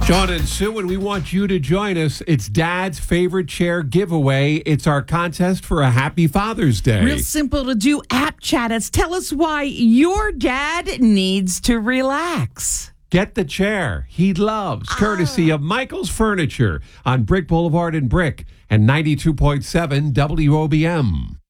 John and Sue, and we want you to join us. It's Dad's Favorite Chair giveaway. It's our contest for a Happy Father's Day. Real simple to do. App chat us. Tell us why your dad needs to relax. Get the chair he loves, courtesy of Michael's Furniture on Brick Boulevard in Brick and 92.7 WOBM.